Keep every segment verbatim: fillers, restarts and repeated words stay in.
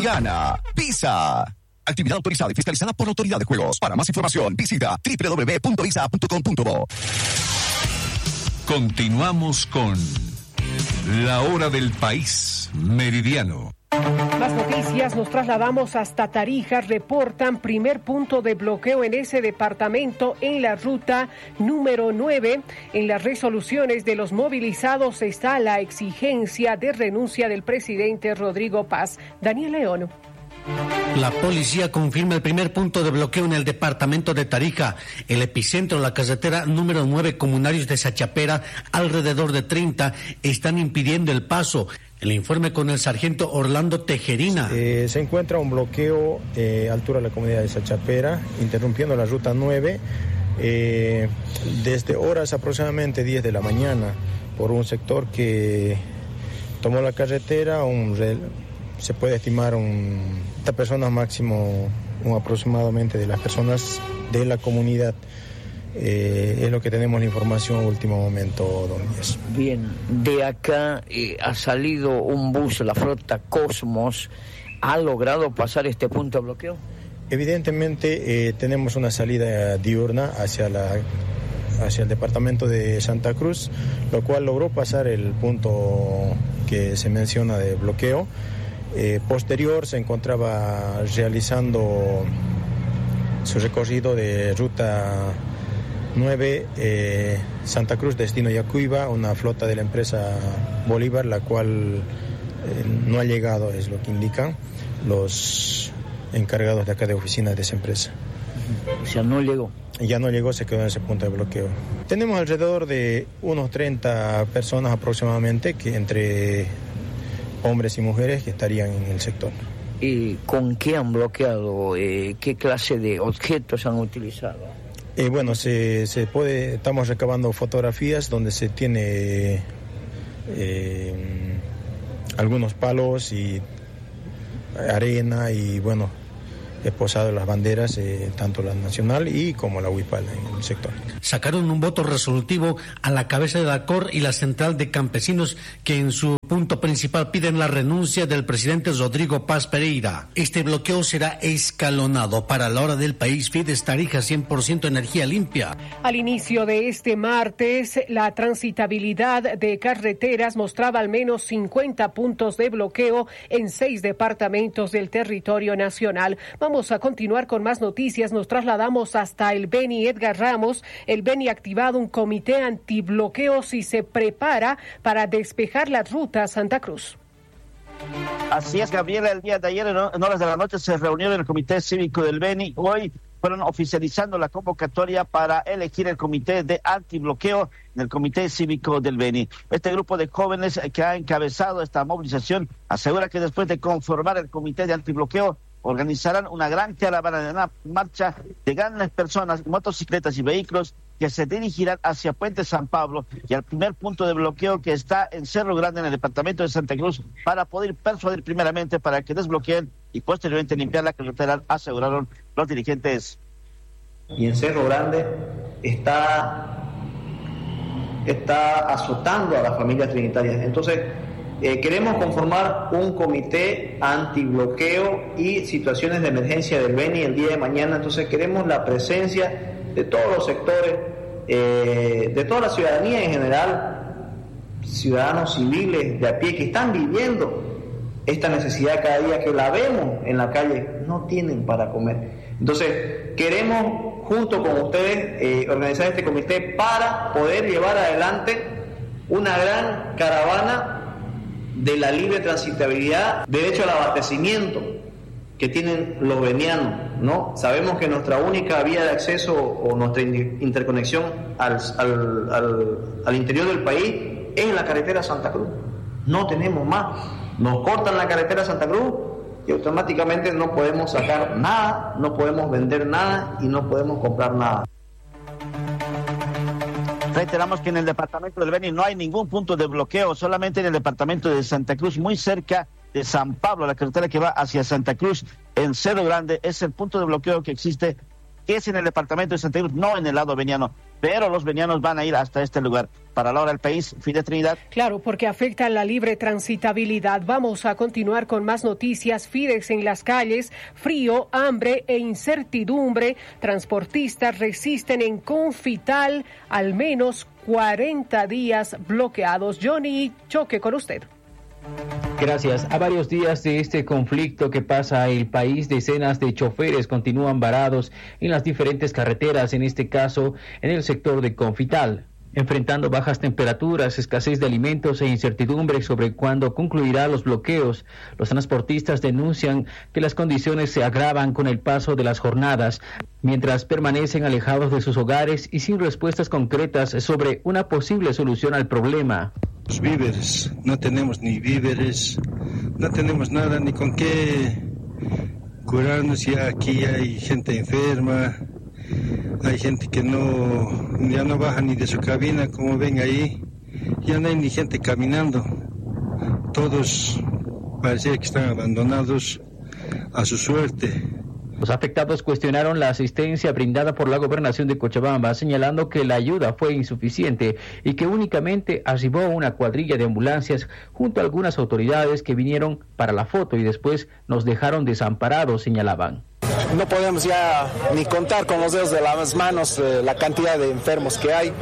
gana. Visa. Actividad autorizada y fiscalizada por la Autoridad de Juegos. Para más información, visita doble u doble u doble u punto visa punto com punto bo. Continuamos con La Hora del País Meridiano. Más noticias, nos trasladamos hasta Tarija. Reportan primer punto de bloqueo en ese departamento en la ruta número nueve. En las resoluciones de los movilizados está la exigencia de renuncia del presidente Rodrigo Paz. Daniel León. La policía confirma el primer punto de bloqueo en el departamento de Tarija, el epicentro, la carretera número nueve. Comunarios de Sachapera, alrededor de treinta, están impidiendo el paso. El informe con el sargento Orlando Tejerina. Eh, se encuentra un bloqueo eh, altura de la comunidad de Sachapera, interrumpiendo la ruta nueve, eh, desde horas aproximadamente diez de la mañana, por un sector que tomó la carretera, un se puede estimar un personas máximo, un aproximadamente de las personas de la comunidad. Eh, es lo que tenemos la información en último momento, don Díaz. Bien, de acá eh, ha salido un bus, la flota Cosmos. ¿Ha logrado pasar este punto de bloqueo? Evidentemente eh, tenemos una salida diurna hacia, la, hacia el departamento de Santa Cruz, lo cual logró pasar el punto que se menciona de bloqueo. Eh, posterior se encontraba realizando su recorrido de ruta nueve, eh, Santa Cruz, destino Yacuiba, una flota de la empresa Bolívar, la cual eh, no ha llegado, es lo que indican los encargados de acá de oficinas de esa empresa. O sea, no llegó. Ya no llegó, se quedó en ese punto de bloqueo. Tenemos alrededor de unos treinta personas aproximadamente, que entre hombres y mujeres que estarían en el sector. ¿Y con qué han bloqueado? Eh, ¿Qué clase de objetos han utilizado? Eh, bueno, se, se puede, estamos recabando fotografías donde se tiene eh, algunos palos y arena y bueno, he posado las banderas, eh, tanto la nacional y como la huipala en el sector. Sacaron un voto resolutivo a la cabeza de la C O R y la central de campesinos, que en su punto principal piden la renuncia del presidente Rodrigo Paz Pereira. Este bloqueo será escalonado. Para La Hora del País, Fides Tarija, cien por ciento energía limpia. Al inicio de este martes, la transitabilidad de carreteras mostraba al menos cincuenta puntos de bloqueo en seis departamentos del territorio nacional. Vamos a continuar con más noticias. Nos trasladamos hasta el Beni. Edgar Ramos. El Beni ha activado un comité antibloqueos y se prepara para despejar la ruta a Santa Cruz. Así es, Gabriela. El día de ayer, en horas de la noche, se reunió en el Comité Cívico del Beni. Hoy fueron oficializando la convocatoria para elegir el comité de antibloqueo en el Comité Cívico del Beni. Este grupo de jóvenes que ha encabezado esta movilización asegura que después de conformar el comité de antibloqueo, organizarán una gran caravana de una marcha de grandes personas, motocicletas y vehículos que se dirigirán hacia Puente San Pablo y al primer punto de bloqueo que está en Cerro Grande, en el departamento de Santa Cruz, para poder persuadir primeramente para que desbloqueen y posteriormente limpiar la carretera, aseguraron los dirigentes. Y en Cerro Grande está, está azotando a las familias trinitarias. Entonces, Eh, queremos conformar un comité antibloqueo y situaciones de emergencia del Beni el día de mañana. Entonces queremos la presencia de todos los sectores, eh, de toda la ciudadanía en general, ciudadanos civiles de a pie que están viviendo esta necesidad cada día, que la vemos en la calle, no tienen para comer. Entonces queremos junto con ustedes eh, organizar este comité para poder llevar adelante una gran caravana de la libre transitabilidad, derecho al abastecimiento que tienen los venianos, ¿no? Sabemos que nuestra única vía de acceso o nuestra interconexión al, al, al, al interior del país es en la carretera Santa Cruz. No tenemos más. Nos cortan la carretera Santa Cruz y automáticamente no podemos sacar nada, no podemos vender nada y no podemos comprar nada. Reiteramos que en el departamento del Beni no hay ningún punto de bloqueo, solamente en el departamento de Santa Cruz, muy cerca de San Pablo, la carretera que va hacia Santa Cruz, en Cerro Grande, es el punto de bloqueo que existe que es en el departamento de Santa Cruz, no en el lado veniano, pero los venianos van a ir hasta este lugar. Para la hora del país, Fide Trinidad. Claro, porque afecta la libre transitabilidad. Vamos a continuar con más noticias. Fides en las calles, frío, hambre e incertidumbre. Transportistas resisten en Confital al menos cuarenta días bloqueados. Johnny, choque con usted. Gracias. A varios días de este conflicto que pasa el país, decenas de choferes continúan varados en las diferentes carreteras, en este caso en el sector de Confital, enfrentando bajas temperaturas, escasez de alimentos e incertidumbre sobre cuándo concluirá los bloqueos. Los transportistas denuncian que las condiciones se agravan con el paso de las jornadas, mientras permanecen alejados de sus hogares y sin respuestas concretas sobre una posible solución al problema. Los víveres, no tenemos ni víveres, no tenemos nada ni con qué curarnos. Ya aquí hay gente enferma, hay gente que no, ya no baja ni de su cabina, como ven ahí, ya no hay ni gente caminando, todos parece que están abandonados a su suerte. Los afectados cuestionaron la asistencia brindada por la gobernación de Cochabamba, señalando que la ayuda fue insuficiente y que únicamente arribó una cuadrilla de ambulancias junto a algunas autoridades que vinieron para la foto y después nos dejaron desamparados, señalaban. No podemos ya ni contar con los dedos de las manos eh, la cantidad de enfermos que hay.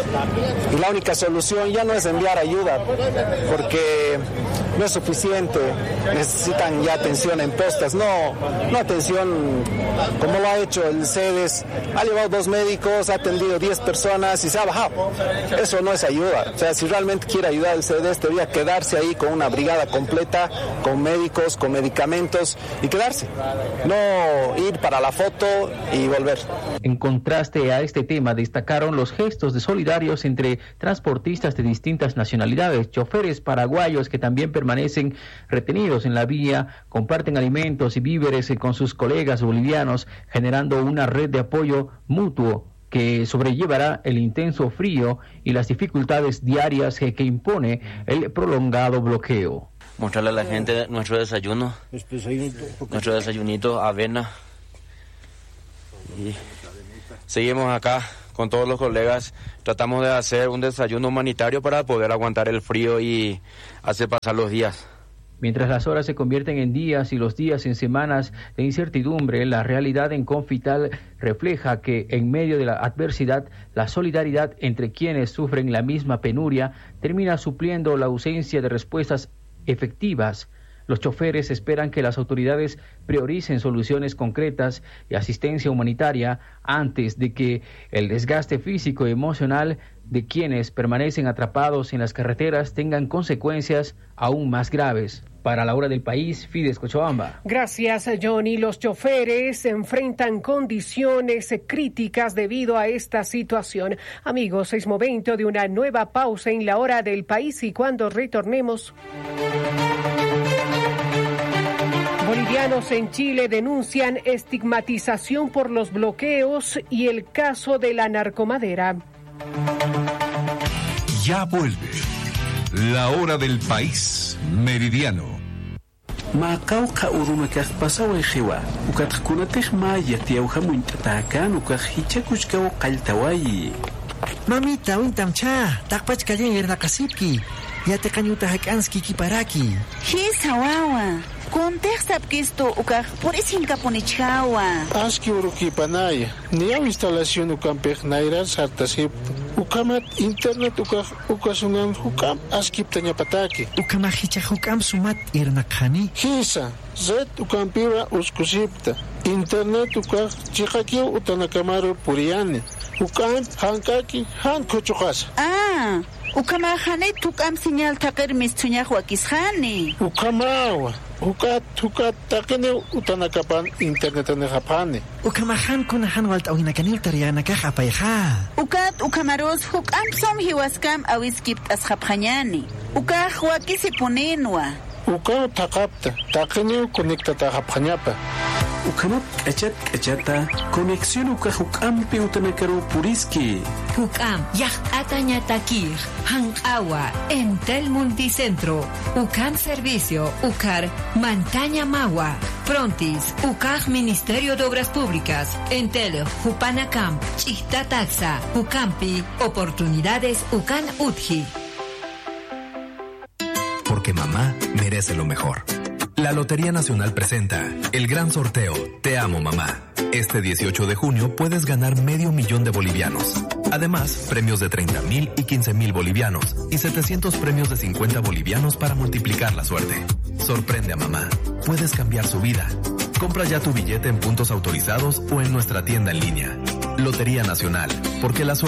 Y la única solución ya no es enviar ayuda, porque no es suficiente. Necesitan ya atención en postas, no, no atención como lo ha hecho el CEDES. Ha llevado dos médicos, ha atendido diez personas y se ha bajado. Eso no es ayuda. O sea, si realmente quiere ayudar el CEDES, debería quedarse ahí con una brigada completa, con médicos, con medicamentos y quedarse. No ir para la foto y volver. En contraste a este tema, destacaron los gestos de solidarios entre transportistas de distintas nacionalidades, choferes paraguayos que también permanecen retenidos en la vía, comparten alimentos y víveres con sus colegas bolivianos, generando una red de apoyo mutuo que sobrellevará el intenso frío y las dificultades diarias que, que impone el prolongado bloqueo. Mostrarle a la gente nuestro desayuno, nuestro desayunito, avena. Y seguimos acá con todos los colegas, tratamos de hacer un desayuno humanitario para poder aguantar el frío y hacer pasar los días. Mientras las horas se convierten en días y los días en semanas de incertidumbre, la realidad en Confital refleja que en medio de la adversidad, la solidaridad entre quienes sufren la misma penuria termina supliendo la ausencia de respuestas efectivas. Los choferes esperan que las autoridades prioricen soluciones concretas y asistencia humanitaria antes de que el desgaste físico y emocional de quienes permanecen atrapados en las carreteras tengan consecuencias aún más graves. Para la hora del país, Fides Cochabamba. Gracias, Johnny. Los choferes enfrentan condiciones críticas debido a esta situación. Amigos, es momento de una nueva pausa en la hora del país y cuando retornemos... Bolivianos en Chile denuncian estigmatización por los bloqueos y el caso de la narcomadera. Ya vuelve la hora del país meridiano. Macauca uruma que pasaba en Jewa, ucatcunatej maya tiauja muintatacan, ucajichacuchcao caltawai. Mamita, wintamcha, takpach kayen nakasipki, yate kanyuta hakanski kiparaki. Hisa wawa. Contexta que esto ukaj por eso incaponichawa. Aski uruki panaya. Ni a instalación ukampej naira sartasip. Ukamat internet ukaj ukasunan ukam aski tanya pataki. Ukamahicha ukam sumat irnakhani. Hisa zet ukampira uskusipta. Internet ukaj chikakio utanakamaru puriani. Ukam hankaki hankochukas. Ah. Ukamahane tukam señal takir mistuñahua kishani. Ukamawa. Ukat ukat takene utanakapan internet ne japane. Ukamahan kunahan walt awina kanil tariana ka japayha. Ukat ukamaros hukam som hiwaskam awiskipt as japanyani. Ukah wakisipunenwa. Uka takapta takene conecta ta japanyapa. Ukamat kachat kachata conexión ukah ukampi utanakaru puriski. Ukam yah atanya takir hankawa Entel Multicentro Ukam Servicio Ukar Mantaña Mawa Frontis, U C A J Ministerio de Obras Públicas, Entel, Jupanacam, Chista Taxa, Ucampi, Oportunidades Ucan Utji. Porque mamá merece lo mejor. La Lotería Nacional presenta el gran sorteo Te Amo Mamá. Este dieciocho de junio puedes ganar medio millón de bolivianos. Además, premios de treinta mil y quince mil bolivianos y setecientos premios de cincuenta bolivianos para multiplicar la suerte. Sorprende a mamá. Puedes cambiar su vida. Compra ya tu billete en puntos autorizados o en nuestra tienda en línea. Lotería Nacional, porque la suerte